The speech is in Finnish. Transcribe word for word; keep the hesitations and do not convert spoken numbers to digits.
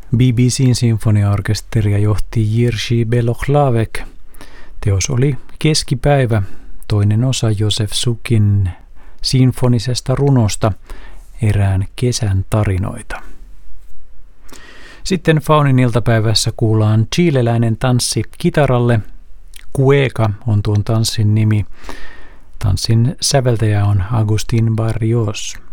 B B C:n sinfoniaorkesteria johti Jiří Belohlavek. Teos oli Keskipäivä, toinen osa Josef Szukin sinfonisesta runosta Erään kesän tarinoita. Sitten Faunin iltapäivässä kuullaan chileläinen tanssi kitaralle. Cueca on tuon tanssin nimi. Tanssin säveltäjä on Agustín Barrios.